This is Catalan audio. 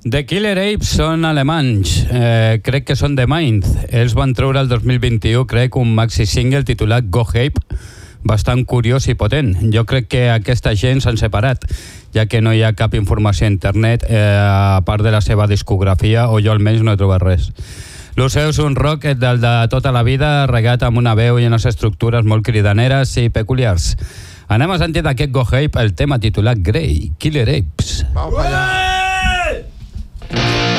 The Killer Apes són alemanys, crec que són de Mainz. Ells van treure el 2021, crec, un maxi single titulat Go Ape, bastant curiós i potent. Jo crec que aquesta gent s'han separat, ja que no hi ha cap informació a internet a part de la seva discografia, o jo almenys no he trobat res. Lo seu és un rock del de tota la vida, regat amb una veu i unes estructures molt cridaneres i peculiars. Anem a sentir d'aquest Go Ape el tema titulat Grey, Killer Apes. Vamos para allá.